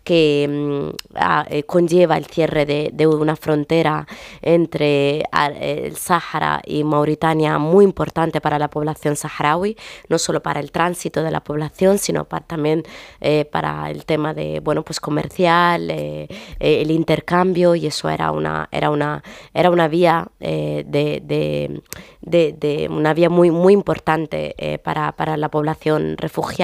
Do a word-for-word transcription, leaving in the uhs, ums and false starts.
que mm, a, eh, conlleva el cierre de, de una frontera entre a, el Sáhara y Mauritania muy importante para la población saharaui, no solo para el tránsito de la población, sino para, también eh, para el tema de, bueno, pues comercial, eh, eh, el intercambio, y eso era una, era una, era una vía eh, de, de, de, de una vía muy, muy importante eh, para, para la población refugiada.